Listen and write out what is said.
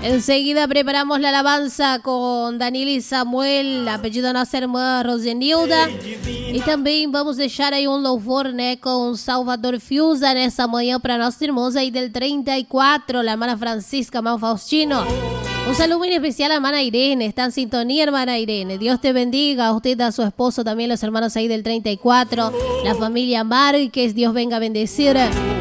Enseguida preparamos la alabanza con Daniel e Samuel, apelido nossa irmã Rosenilda. E também vamos deixar aí um louvor, né, com Salvador Fiuza nessa manhã para nossos irmãos aí del 34, la hermana Francisca, hermano Faustino. Un saludo muy especial a hermana Irene, está en sintonía hermana Irene. Dios te bendiga, a usted, a su esposo, también los hermanos ahí del 34, la familia Márquez, Dios venga a bendecir.